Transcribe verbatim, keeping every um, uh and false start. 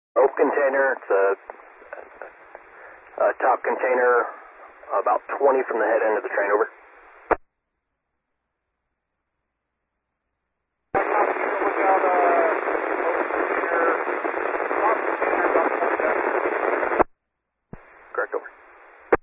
Oak container. It's a, a top container, about twenty from the head end of the train. Over.